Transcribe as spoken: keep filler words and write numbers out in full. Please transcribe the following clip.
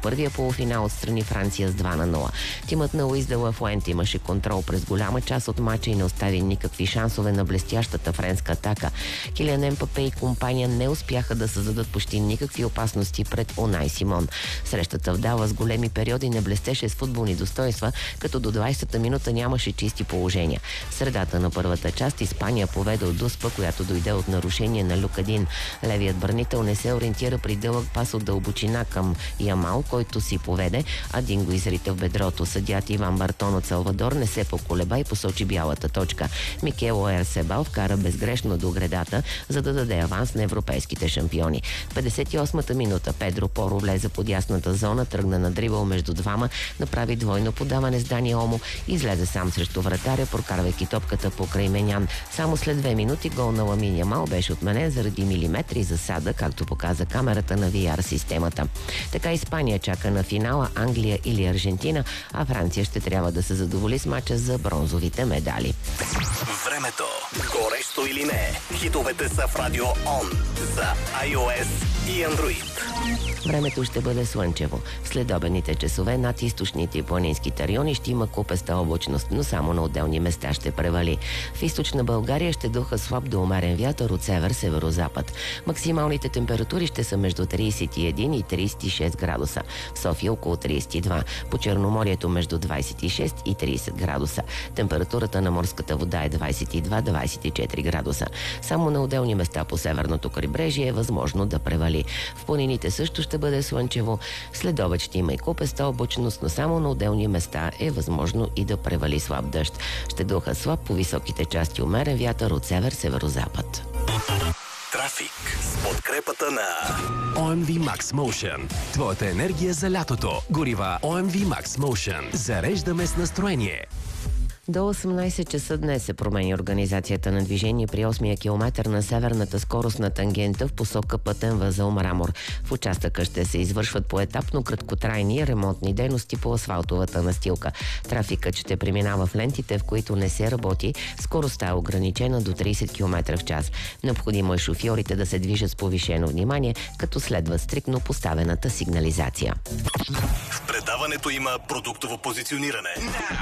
първия полуфинал отстрани Франция с два на нула. Тимът на Луис де ла Фуенте имаше контрол през голяма част от мача и не остави никакви шансове на блестящата френска атака. Килиан Ембапе и компания не успяха да създадат почти никакви опасности пред Унай Симон. Срещата в Дала с големи периоди не блестеше с футболни достоинства, като до двайсета минута нямаше чисти положения. В средата на първата част Испания поведе от Дуспа, която дойде от нарушение на Люкадин. Левият бранител не се ориентира при дълъг пас от дълбочина към Ямал, който си поведе, а Дин го изрита в бедрото. Съдият Иван Бартон от Салвадор не се поколеба и посочи бялата точка. Микел Оярсебал вкара безгрешно до гредата, за да даде аванс на европейските шампиони. В петдесет и осмата минута Педро Поро влезе под ясната зона, тръгна на дрибъл между двама, направи двойно подаване с Дани Олмо и излезе сам срещу вратаря, прокарвайки топката покрай Менян. Само след две минути гол на Ламин Ямал беше отменен заради милиметри засада, както показа камерата на ви ар системата. Така Испания чака на финала Англия или Аржентина, а Франция ще трябва да се задоволи с мача за бронзовите медали. Времето. Горещо или не? Хитовете са в Радио Он за iOS и Android. Времето ще бъде слънчево. В следобедните часове над източните и планинските райони ще има купеста облачност, но само на отделни места ще превали. В източна България ще духа слаб до умерен вятър от север-северозапад. Максималните температури ще са между трийсет и един и трийсет и шест градуса. В София около трийсет и два. По Черноморието между двайсет и шест и трийсет градуса. Температурата на морската вода е двайсет и два до двайсет и четири градуса. Само на отделни места по северното крайбрежие е възможно да превали. В планините също ще бъде слънчево. След обед ще има и купеста облачност, но само на отделни места е възможно и да превали слаб дъжд. Ще духа слаб по високите части умерен вятър от север-северозапад. Трафик с подкрепата на О Ем Ви Max Motion. Твоята енергия за лятото. Горива О Ем Ви Max Motion. Зареждаме с настроение. До осемнайсет часа днес се промени организацията на движение при осмия километър на северната скоростна тангента в посока пътен възел Мрамор. В участъка ще се извършват поетапно краткотрайни ремонтни дейности по асфалтовата настилка. Трафикът ще преминава в лентите, в които не се работи. Скоростта е ограничена до трийсет километра в час. Необходимо е шофьорите да се движат с повишено внимание, като следва стриктно поставената сигнализация. В предаването има продуктово позициониране.